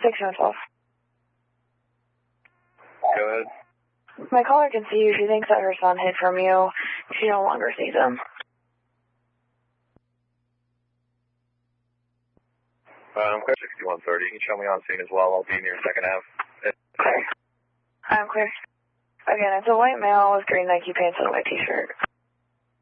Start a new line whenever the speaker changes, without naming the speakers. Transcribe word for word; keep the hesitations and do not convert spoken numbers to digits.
sixteen twelve.
Go ahead.
My caller can see you. She thinks that her son hid from you. She no longer sees him.
Um, clear sixty-one thirty. You can show me on scene as well. I'll be near second half.
Clear. I'm clear. Again, it's a white male with green Nike pants and a white t-shirt.